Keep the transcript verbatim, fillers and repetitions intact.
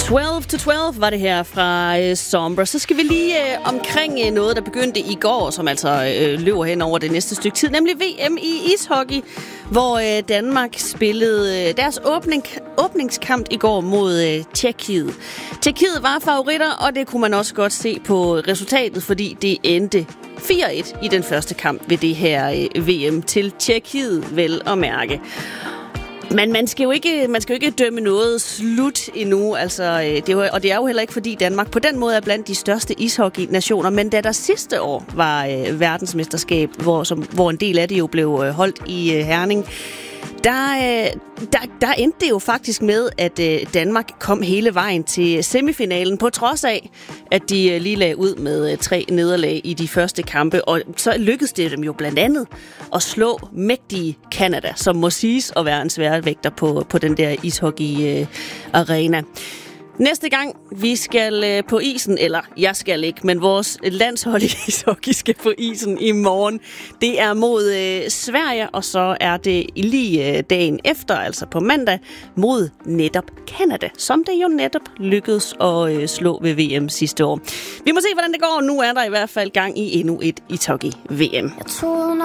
tolv to tolv var det her fra øh, Sombra. Så skal vi lige øh, omkring øh, noget, der begyndte i går, som altså øh, løber hen over det næste stykke tid, nemlig V M i ishockey, hvor øh, Danmark spillede øh, deres åbning, åbningskamp i går mod øh, Tjekkiet. Tjekkiet var favoritter, og det kunne man også godt se på resultatet, fordi det endte fire et i den første kamp ved det her øh, V M til Tjekkiet, vel at mærke. Men man skal jo ikke, man skal jo ikke dømme noget slut endnu, altså, det er jo, og det er jo heller ikke, fordi Danmark på den måde er blandt de største ishockey-nationer, men da der sidste år var øh, verdensmesterskab, hvor, som, hvor en del af det jo blev øh, holdt i øh, Herning, der, øh, der, der endte det jo faktisk med, at øh, Danmark kom hele vejen til semifinalen, på trods af, at de øh, lige lagde ud med øh, tre nederlag i de første kampe, og så lykkedes det dem jo blandt andet at slå mægtige Canada, som må siges at være en sværvægter på, på den der ishockey-arena. Øh, Næste gang vi skal øh, på isen, eller jeg skal ikke, men vores landshold i ishockey skal på isen i morgen. Det er mod øh, Sverige, og så er det lige øh, dagen efter, altså på mandag, mod netop Canada, som det jo netop lykkedes at øh, slå ved V M sidste år. Vi må se, hvordan det går. Nu er der i hvert fald gang i endnu et ishockey-V M.